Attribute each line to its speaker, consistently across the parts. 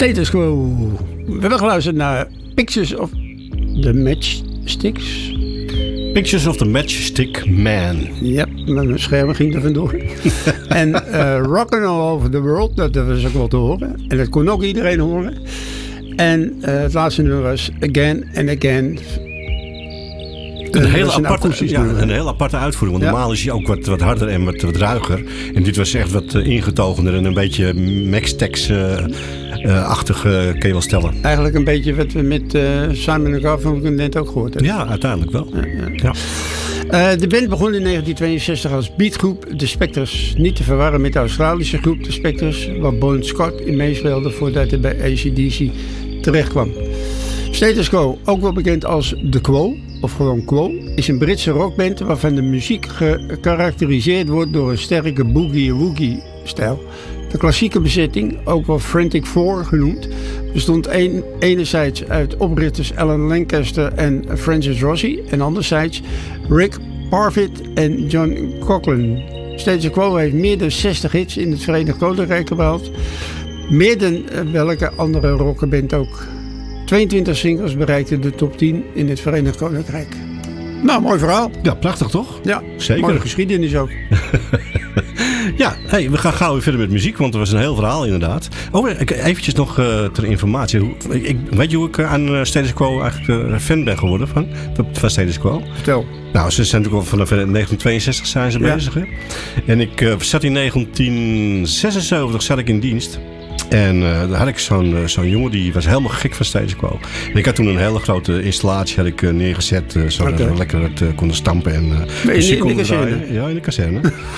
Speaker 1: Status Quo. We hebben geluisterd naar Pictures of the Matchsticks.
Speaker 2: Pictures of the Matchstick Man.
Speaker 1: Ja, mijn scherm ging er vandoor. En Rockin' All Over the World, dat was ook wel te horen. En dat kon ook iedereen horen. En het laatste nummer was Again and Again.
Speaker 2: Een hele aparte uitvoering. Want normaal is hij ook wat harder en wat ruiger. En dit was echt wat ingetogener en een beetje Max-Tex-achtige kun je wel stellen.
Speaker 1: Eigenlijk een beetje wat we met Simon & Garfunkel net ook gehoord hebben.
Speaker 2: Ja, uiteindelijk wel. Ja.
Speaker 1: De band begon in 1962 als beatgroep The Spectres. Niet te verwarren met de Australische groep The Spectres, waar Bon Scott in meespeelde voordat hij bij AC/DC terechtkwam. Status Quo, ook wel bekend als The Quo, of gewoon Quo, is een Britse rockband waarvan de muziek gekarakteriseerd wordt door een sterke boogie-woogie-stijl. De klassieke bezetting, ook wel Frantic Four genoemd, bestond enerzijds uit oprichters Alan Lancaster en Francis Rossi en anderzijds Rick Parfitt en John Coughlin. Status Quo heeft meer dan 60 hits in het Verenigd Koninkrijk gehaald, meer dan welke andere rockband ook. 22 singles bereikten de top 10 in het Verenigd Koninkrijk. Nou, mooi verhaal.
Speaker 2: Ja, prachtig toch?
Speaker 1: Ja,
Speaker 2: zeker.
Speaker 1: Mooie geschiedenis ook.
Speaker 2: Ja, we gaan gauw weer verder met muziek, want er was een heel verhaal inderdaad. Oh, eventjes nog ter informatie. Weet je hoe ik aan Status Quo eigenlijk fan ben geworden van Status Quo?
Speaker 1: Vertel.
Speaker 2: Nou, ze zijn natuurlijk al vanaf 1962 zijn ze bezig. Hè? En ik zat in 1976 zat ik in dienst. En daar had ik zo'n jongen die was helemaal gek van Status Quo. En ik had toen een hele grote installatie neergezet. Zodat we lekker konden stampen. En,
Speaker 1: in de kazerne?
Speaker 2: Ja, in de kazerne.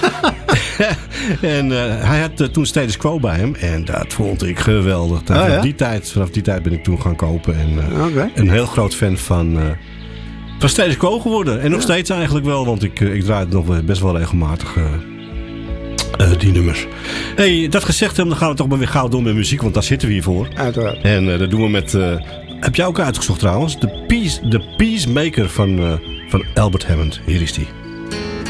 Speaker 2: En hij had toen Status Quo bij hem. En dat vond ik geweldig. Vanaf die tijd ben ik toen gaan kopen. En een heel groot fan van Status Quo geworden. En nog steeds eigenlijk wel. Want ik draai het nog best wel regelmatig. Die nummers. Hey, dat gezegd hebben, dan gaan we toch maar weer gauw door met muziek, want daar zitten we hier voor.
Speaker 1: Uiteraard.
Speaker 2: En dat doen we met, heb jij ook uitgezocht trouwens, The Peacemaker van Albert Hammond. Hier is die.